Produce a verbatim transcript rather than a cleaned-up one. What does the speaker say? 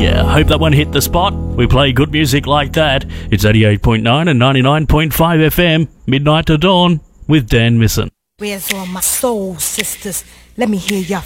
yeah, hope that one hit the spot. We play good music like that. It's eighty-eight point nine and ninety-nine point five F M, Midnight to Dawn, with Dan Misson. Where's all my soul sisters? Let me hear ya